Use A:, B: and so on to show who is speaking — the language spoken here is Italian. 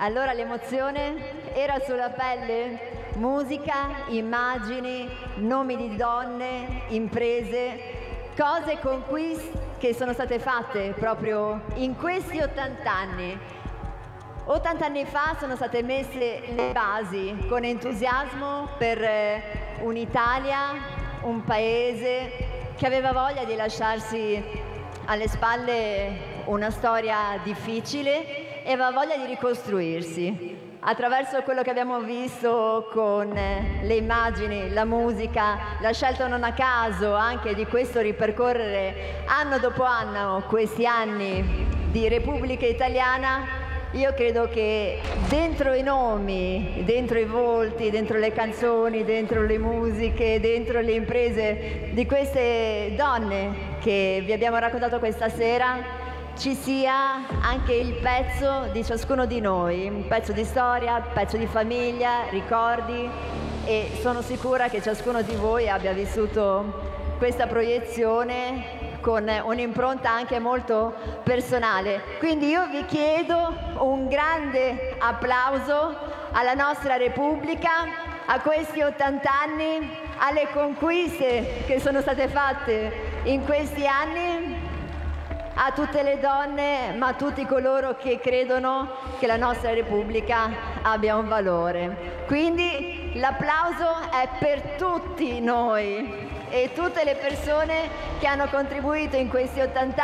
A: Allora l'emozione era sulla pelle? Musica, immagini, nomi di donne, imprese, cose, conquiste che sono state fatte proprio in questi 80 anni. 80 anni fa sono state messe le basi con entusiasmo per un'Italia, un paese che aveva voglia di lasciarsi alle spalle una storia difficile e aveva voglia di ricostruirsi. Attraverso quello che abbiamo visto con le immagini, la musica, la scelta non a caso anche di questo ripercorrere anno dopo anno questi anni di Repubblica Italiana, io credo che dentro i nomi, dentro i volti, dentro le canzoni, dentro le musiche, dentro le imprese di queste donne che vi abbiamo raccontato questa sera, ci sia anche il pezzo di ciascuno di noi, un pezzo di storia, un pezzo di famiglia, ricordi, e sono sicura che ciascuno di voi abbia vissuto questa proiezione con un'impronta anche molto personale. Quindi io vi chiedo un grande applauso alla nostra Repubblica, a questi 80 anni, alle conquiste che sono state fatte in questi anni, a tutte le donne, ma a tutti coloro che credono che la nostra Repubblica abbia un valore. Quindi l'applauso è per tutti noi e tutte le persone che hanno contribuito in questi 80 anni